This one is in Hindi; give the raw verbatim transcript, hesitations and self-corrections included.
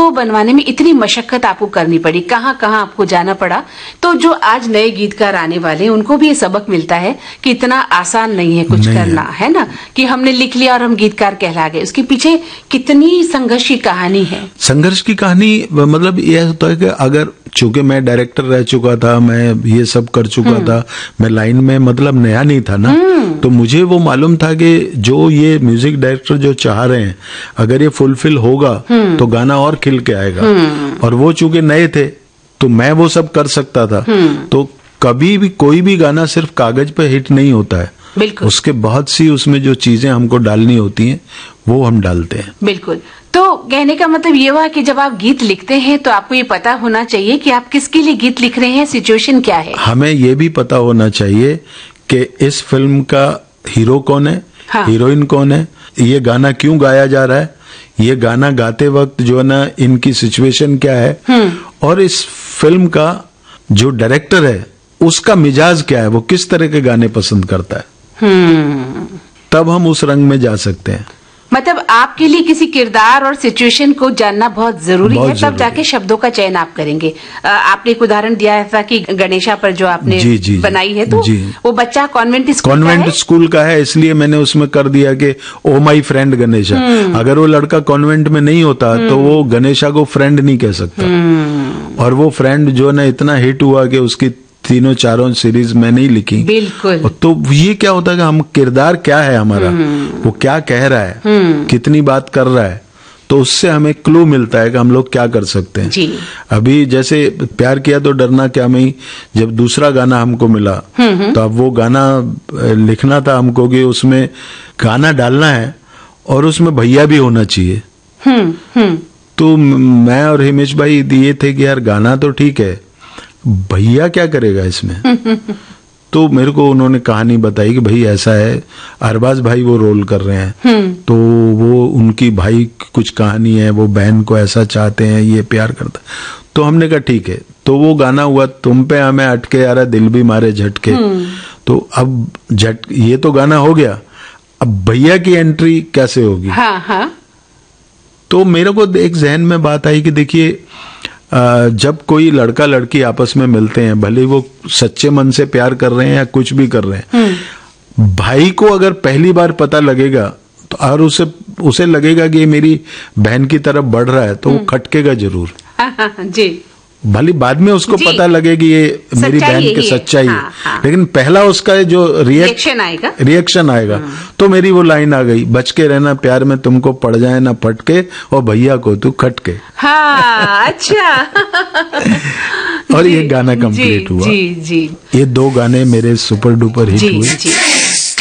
को बनवाने में इतनी मशक्कत आपको करनी पड़ी, कहाँ कहाँ आपको जाना पड़ा, तो जो आज नए गीतकार आने वाले हैं उनको भी ये सबक मिलता है कि इतना आसान नहीं है कुछ करना, है ना, कि हमने लिख लिया और हम गीतकार कहला गए। उसके पीछे कितनी संघर्ष की कहानी है। संघर्ष की कहानी मतलब यह होता है कि अगर चूंकि मैं डायरेक्टर रह चुका था, मैं ये सब कर चुका था, मैं लाइन में मतलब नया नहीं था ना, तो मुझे वो मालूम था कि जो ये म्यूजिक डायरेक्टर जो चाह रहे हैं अगर ये फुलफिल होगा तो गाना और खिल के आएगा। और वो चूंकि नए थे तो मैं वो सब कर सकता था। तो कभी भी कोई भी गाना सिर्फ कागज पे हिट नहीं होता है, बिल्कुल, उसके बहुत सी उसमें जो चीजें हमको डालनी होती हैं वो हम डालते हैं। बिल्कुल। तो कहने का मतलब ये हुआ कि जब आप गीत लिखते हैं तो आपको ये पता होना चाहिए कि आप किसके लिए गीत लिख रहे हैं, सिचुएशन क्या है। हमें ये भी पता होना चाहिए कि इस फिल्म का हीरो कौन है, हाँ। हीरोइन कौन है, ये गाना क्यों गाया जा रहा है, ये गाना गाते वक्त जो है ना इनकी सिचुएशन क्या है, और इस फिल्म का जो डायरेक्टर है उसका मिजाज क्या है, वो किस तरह के गाने पसंद करता है, तब हम उस रंग में जा सकते हैं। मतलब आपके लिए किसी किरदार और सिचुएशन को जानना बहुत जरूरी बहुत है, तब जाके शब्दों का चयन आप करेंगे। आपने एक उदाहरण दिया था कि गणेशा पर जो आपने जी, जी, बनाई है, तो जी, वो बच्चा कॉन्वेंट स्कूल कॉन्वेंट स्कूल का है, इसलिए मैंने उसमें कर दिया कि ओ माई फ्रेंड गणेशा। अगर वो लड़का कॉन्वेंट में नहीं होता तो वो गणेशा को फ्रेंड नहीं कह सकता। और वो फ्रेंड जो है ना इतना हिट हुआ कि उसकी तीनों चारों सीरीज मैंने ही लिखी। बिल्कुल। तो ये क्या होता है कि हम किरदार क्या है हमारा, वो क्या कह रहा है, कितनी बात कर रहा है, तो उससे हमें क्लू मिलता है कि हम लोग क्या कर सकते हैं। जी। अभी जैसे प्यार किया तो डरना क्या में जब दूसरा गाना हमको मिला तो अब वो गाना लिखना था हमको कि उसमें गाना डालना है और उसमें भैया भी होना चाहिए। हम्म हम्म तो मैं और हिमेश भाई ये थे कि यार गाना तो ठीक है, भैया क्या करेगा इसमें। तो मेरे को उन्होंने कहानी बताई कि भाई ऐसा है, अरबाज भाई वो रोल कर रहे हैं, तो वो उनकी भाई कुछ कहानी है, वो बहन को ऐसा चाहते हैं, ये प्यार करता। तो हमने कहा ठीक है, तो वो गाना हुआ तुम पे हमें अटके यारा दिल भी मारे झटके। तो अब झट ये तो गाना हो गया, अब भैया की एंट्री कैसे होगी। हाँ हाँ। तो मेरे को एक जहन में बात आई कि देखिए जब कोई लड़का लड़की आपस में मिलते हैं, भले वो सच्चे मन से प्यार कर रहे हैं या कुछ भी कर रहे हैं, भाई को अगर पहली बार पता लगेगा तो और उसे उसे लगेगा कि ये मेरी बहन की तरफ बढ़ रहा है, तो वो खटकेगा जरूर। जी। भले बाद में उसको पता लगे कि ये मेरी बहन की सच्चाई है, हाँ, हाँ। लेकिन पहला उसका जो रिएक्शन आएगा रिएक्शन आएगा तो मेरी वो लाइन आ गई, बच के रहना प्यार में तुमको पड़ जाए ना फटके और भैया को तू खटके। हाँ, अच्छा। और ये गाना कंप्लीट हुआ। जी जी। ये दो गाने मेरे सुपर डुपर हिट हुए।